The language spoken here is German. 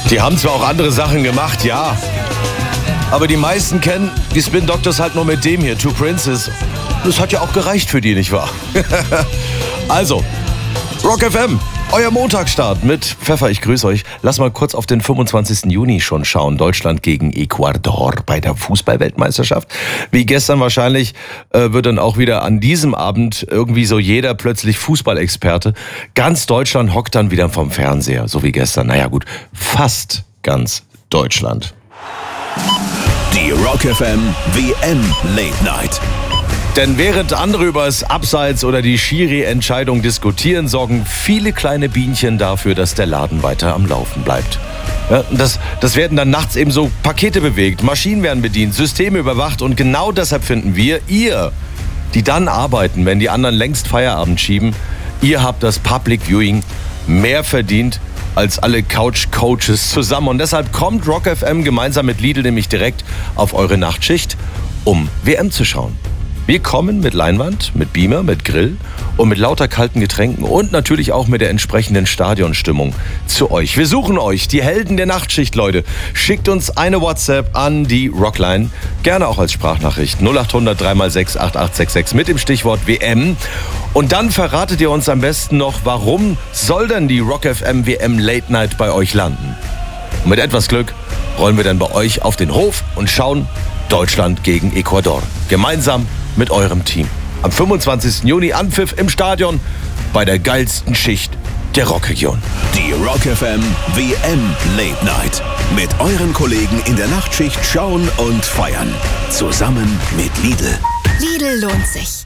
Die haben zwar auch andere Sachen gemacht, ja. Aber die meisten kennen die Spin Doctors halt nur mit dem hier, Two Princes. Das hat ja auch gereicht für die, nicht wahr? Also, Rock FM, euer Montagsstart mit Pfeffer, ich grüße euch. Lass mal kurz auf den 25. Juni schon schauen. Deutschland gegen Ecuador bei der Fußball-Weltmeisterschaft. Wie gestern wahrscheinlich wird dann auch wieder an diesem Abend irgendwie so jeder plötzlich Fußballexperte. Ganz Deutschland hockt dann wieder vom Fernseher, so wie gestern. Naja gut, fast ganz Deutschland. Die Rock FM WM Late Night. Denn während andere über das Abseits oder die Schiri-Entscheidung diskutieren, sorgen viele kleine Bienchen dafür, dass der Laden weiter am Laufen bleibt. Ja, das werden dann nachts eben so Pakete bewegt, Maschinen werden bedient, Systeme überwacht und genau deshalb finden wir, ihr, die dann arbeiten, wenn die anderen längst Feierabend schieben, ihr habt das Public Viewing mehr verdient als alle Couch-Coaches zusammen. Und deshalb kommt Rock FM gemeinsam mit Lidl nämlich direkt auf eure Nachtschicht, um WM zu schauen. Wir kommen mit Leinwand, mit Beamer, mit Grill und mit lauter kalten Getränken und natürlich auch mit der entsprechenden Stadionstimmung zu euch. Wir suchen euch, die Helden der Nachtschicht, Leute. Schickt uns eine WhatsApp an die Rockline, gerne auch als Sprachnachricht 0800 3x6 8866 mit dem Stichwort WM. Und dann verratet ihr uns am besten noch, warum soll denn die Rock FM WM Late Night bei euch landen? Und mit etwas Glück rollen wir dann bei euch auf den Hof und schauen Deutschland gegen Ecuador. Gemeinsam mit eurem Team. Am 25. Juni Anpfiff im Stadion bei der geilsten Schicht der Rockregion. Die Rock FM WM Late Night. Mit euren Kollegen in der Nachtschicht schauen und feiern. Zusammen mit Lidl. Lidl lohnt sich.